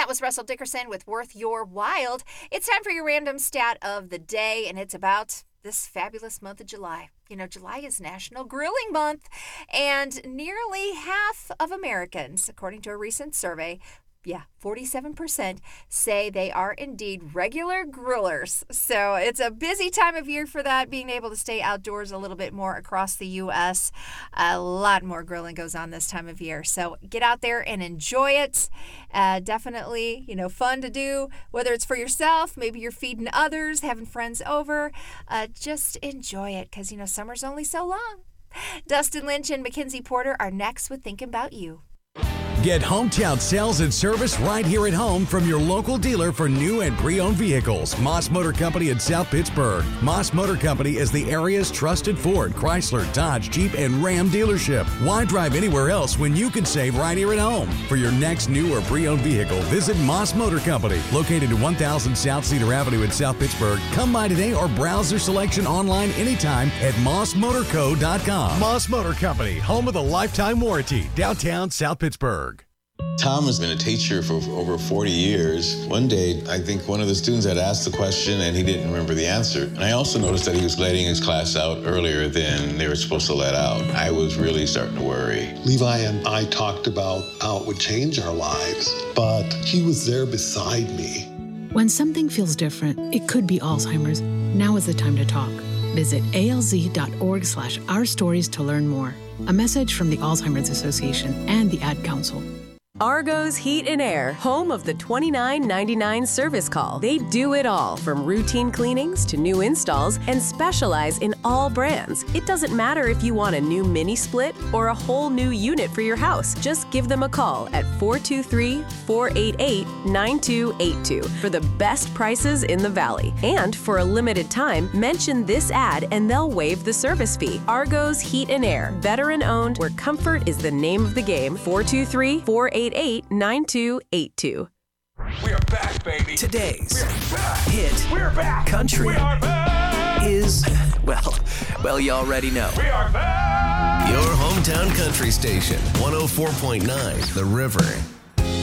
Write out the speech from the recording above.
That was Russell Dickerson with Worth Your Wild. It's time for your random stat of the day, and it's about this fabulous month of July. You know, July is National Grilling Month, and nearly half of Americans, according to a recent survey, 47% say they are indeed regular grillers. So it's a busy time of year for that, being able to stay outdoors a little bit more across the U.S. A lot more grilling goes on this time of year. So get out there and enjoy it. Definitely, fun to do, whether it's for yourself, maybe you're feeding others, having friends over. Just enjoy it because, summer's only so long. Dustin Lynch and Mackenzie Porter are next with Thinking About You. Get hometown sales and service right here at home from your local dealer for new and pre-owned vehicles. Moss Motor Company in South Pittsburgh. Moss Motor Company is the area's trusted Ford, Chrysler, Dodge, Jeep, and Ram dealership. Why drive anywhere else when you can save right here at home? For your next new or pre-owned vehicle, visit Moss Motor Company, located at 1000 South Cedar Avenue in South Pittsburgh. Come by today or browse their selection online anytime at mossmotorco.com. Moss Motor Company, home of the lifetime warranty, downtown South Pittsburgh. Tom has been a teacher for over 40 years. One day, I think one of the students had asked the question and he didn't remember the answer. And I also noticed that he was letting his class out earlier than they were supposed to let out. I was really starting to worry. Levi and I talked about how it would change our lives, but he was there beside me. When something feels different, it could be Alzheimer's. Now is the time to talk. Visit alz.org/ourstories to learn more. A message from the Alzheimer's Association and the Ad Council. Argo's Heat and Air, home of the $29.99 service call. They do it all, from routine cleanings to new installs, and specialize in all brands. It doesn't matter if you want a new mini split or a whole new unit for your house. Just give them a call at 423-488-9282 for the best prices in the Valley. And for a limited time, mention this ad and they'll waive the service fee. Argo's Heat and Air, veteran-owned, where comfort is the name of the game. 423-488-9282. We are back, baby. Today's hit country is, well, you already know. We are back. Your hometown country station, 104.9 The River.